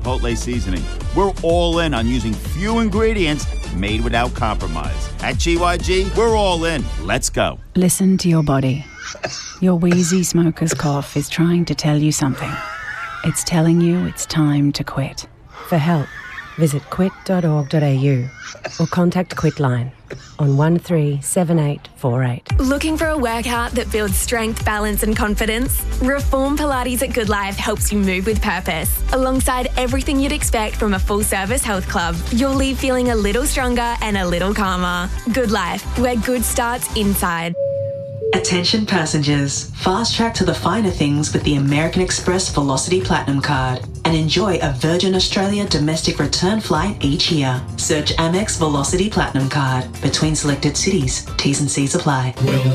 Chipotle seasoning. We're all in on using few ingredients made without compromise. At GYG, we're all in. Let's go. Listen to your body. Your wheezy smoker's cough is trying to tell you something. It's telling you it's time to quit. For help, visit quit.org.au or contact Quitline on 137848. Looking for a workout that builds strength, balance and confidence? Reform Pilates at Good Life helps you move with purpose. Alongside everything you'd expect from a full-service health club, you'll leave feeling a little stronger and a little calmer. Good Life, where good starts inside. Attention passengers, fast track to the finer things with the American Express Velocity Platinum Card and enjoy a Virgin Australia domestic return flight each year. Search Amex Velocity Platinum Card between selected cities. T's and C's apply.